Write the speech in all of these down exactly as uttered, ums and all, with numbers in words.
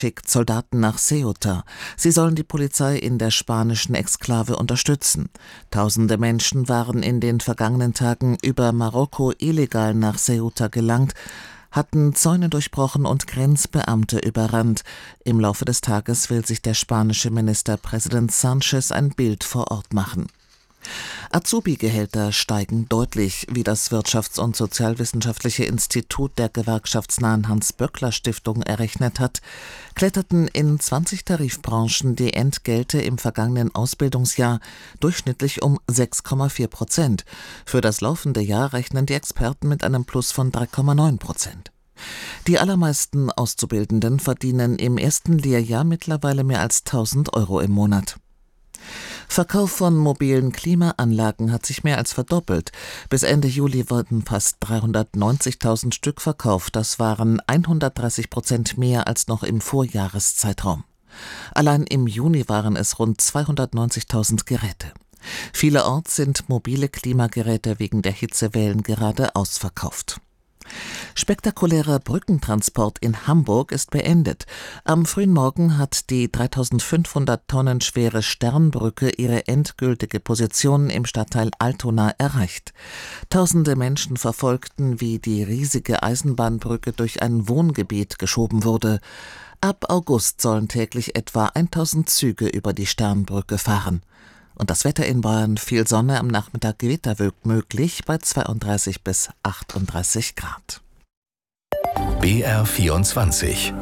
schickt Soldaten nach Ceuta. Sie sollen die Polizei in der spanischen Exklave unterstützen. Tausende Menschen waren in den vergangenen Tagen über Marokko illegal nach Ceuta gelangt, hatten Zäune durchbrochen und Grenzbeamte überrannt. Im Laufe des Tages will sich der spanische Ministerpräsident Sánchez ein Bild vor Ort machen. Azubi-Gehälter steigen deutlich, wie das Wirtschafts- und Sozialwissenschaftliche Institut der gewerkschaftsnahen Hans-Böckler-Stiftung errechnet hat, kletterten in zwanzig Tarifbranchen die Entgelte im vergangenen Ausbildungsjahr durchschnittlich um sechs Komma vier Prozent. Für das laufende Jahr rechnen die Experten mit einem Plus von drei Komma neun Prozent. Die allermeisten Auszubildenden verdienen im ersten Lehrjahr mittlerweile mehr als tausend Euro im Monat. Verkauf von mobilen Klimaanlagen hat sich mehr als verdoppelt. Bis Ende Juli wurden fast dreihundertneunzigtausend Stück verkauft. Das waren hundertdreißig Prozent mehr als noch im Vorjahreszeitraum. Allein im Juni waren es rund zweihundertneunzigtausend Geräte. Vielerorts sind mobile Klimageräte wegen der Hitzewellen gerade ausverkauft. Spektakulärer Brückentransport in Hamburg ist beendet. Am frühen Morgen hat die dreitausendfünfhundert Tonnen schwere Sternbrücke ihre endgültige Position im Stadtteil Altona erreicht. Tausende Menschen verfolgten, wie die riesige Eisenbahnbrücke durch ein Wohngebiet geschoben wurde. Ab August sollen täglich etwa tausend Züge über die Sternbrücke fahren. Und das Wetter in Bayern: viel Sonne, am Nachmittag Gewitter möglich bei zweiunddreißig bis achtunddreißig Grad. B R vierundzwanzig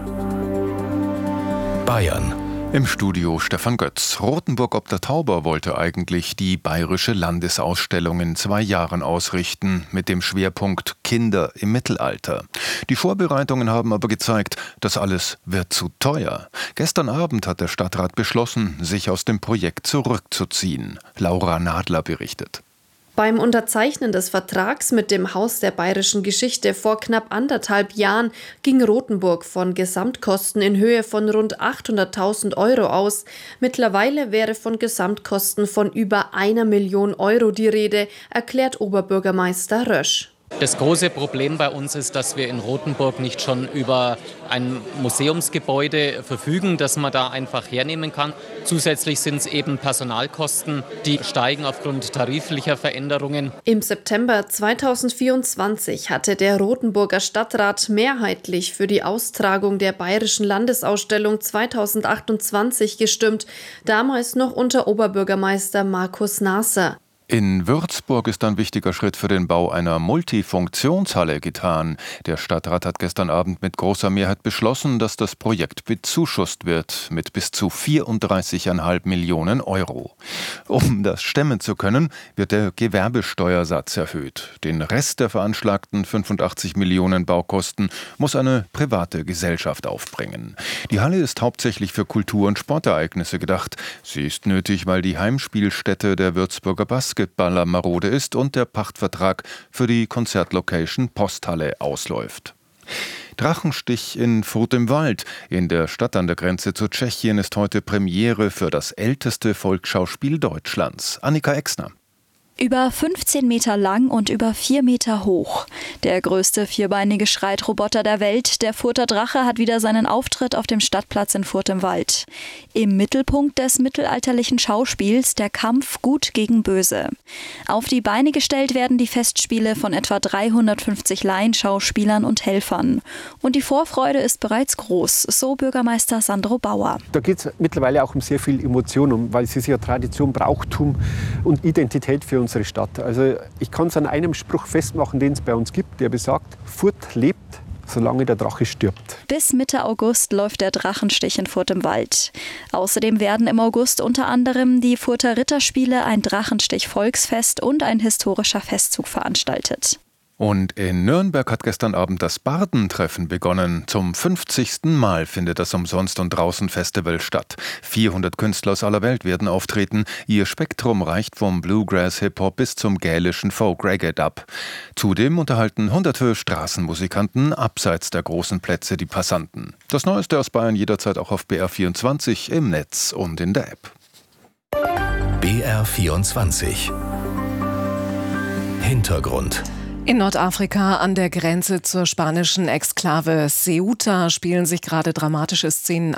Bayern. Im Studio Stefan Götz. Rothenburg ob der Tauber wollte eigentlich die Bayerische Landesausstellung in zwei Jahren ausrichten, mit dem Schwerpunkt Kinder im Mittelalter. Die Vorbereitungen haben aber gezeigt, das alles wird zu teuer. Gestern Abend hat der Stadtrat beschlossen, sich aus dem Projekt zurückzuziehen. Laura Nadler berichtet. Beim Unterzeichnen des Vertrags mit dem Haus der Bayerischen Geschichte vor knapp anderthalb Jahren ging Rothenburg von Gesamtkosten in Höhe von rund achthunderttausend Euro aus. Mittlerweile wäre von Gesamtkosten von über einer Million Euro die Rede, erklärt Oberbürgermeister Rösch. Das große Problem bei uns ist, dass wir in Rothenburg nicht schon über ein Museumsgebäude verfügen, das man da einfach hernehmen kann. Zusätzlich sind es eben Personalkosten, die steigen aufgrund tariflicher Veränderungen. Im September zweitausendvierundzwanzig hatte der Rothenburger Stadtrat mehrheitlich für die Austragung der Bayerischen Landesausstellung zweitausendachtundzwanzig gestimmt, damals noch unter Oberbürgermeister Markus Nasser. In Würzburg ist ein wichtiger Schritt für den Bau einer Multifunktionshalle getan. Der Stadtrat hat gestern Abend mit großer Mehrheit beschlossen, dass das Projekt bezuschusst wird mit bis zu vierunddreißig Komma fünf Millionen Euro. Um das stemmen zu können, wird der Gewerbesteuersatz erhöht. Den Rest der veranschlagten fünfundachtzig Millionen Baukosten muss eine private Gesellschaft aufbringen. Die Halle ist hauptsächlich für Kultur- und Sportereignisse gedacht. Sie ist nötig, weil die Heimspielstätte der Würzburger Basketballer marode ist und der Pachtvertrag für die Konzertlocation Posthalle ausläuft. Drachenstich in Furth im Wald. In der Stadt an der Grenze zu Tschechien ist heute Premiere für das älteste Volksschauspiel Deutschlands. Annika Exner. Über fünfzehn Meter lang und über vier Meter hoch. Der größte vierbeinige Schreitroboter der Welt, der Further Drache, hat wieder seinen Auftritt auf dem Stadtplatz in Furth im Wald. Im Mittelpunkt des mittelalterlichen Schauspiels der Kampf Gut gegen Böse. Auf die Beine gestellt werden die Festspiele von etwa dreihundertfünfzig Laienschauspielern und Helfern. Und die Vorfreude ist bereits groß, so Bürgermeister Sandro Bauer. Da geht es mittlerweile auch um sehr viel Emotion, weil es ist ja Tradition, Brauchtum und Identität für uns. Unsere Stadt. Also ich kann es an einem Spruch festmachen, den es bei uns gibt, der besagt: Furth lebt, solange der Drache stirbt. Bis Mitte August läuft der Drachenstich in Furth im Wald. Außerdem werden im August unter anderem die Further Ritterspiele, ein Drachenstich-Volksfest und ein historischer Festzug veranstaltet. Und in Nürnberg hat gestern Abend das Bardentreffen begonnen. Zum fünfzigsten Mal findet das Umsonst- und Draußen-Festival statt. vierhundert Künstler aus aller Welt werden auftreten. Ihr Spektrum reicht vom Bluegrass-Hip-Hop bis zum gälischen Folk-Reggae-Dub. Zudem unterhalten hunderte Straßenmusikanten abseits der großen Plätze die Passanten. Das Neueste aus Bayern jederzeit auch auf B R vierundzwanzig im Netz und in der App. B R vierundzwanzig Hintergrund. In Nordafrika an der Grenze zur spanischen Exklave Ceuta spielen sich gerade dramatische Szenen ab.